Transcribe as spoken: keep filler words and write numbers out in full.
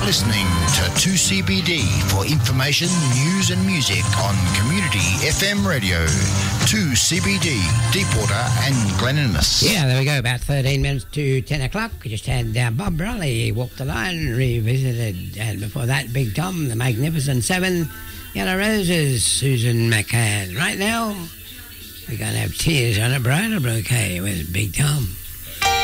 listening to two C B D for information, news and music on Community F M Radio. two C B D, Deepwater and Glen Innes. Yeah, there we go, about thirteen minutes to ten o'clock. We just had uh, Bob Raleigh, Walk the Line, revisited, and before that, Big Tom, The Magnificent Seven, Yellow Roses, Susan McCann. Right now, we're going to have Tears on a Bridal Bouquet with Big Tom.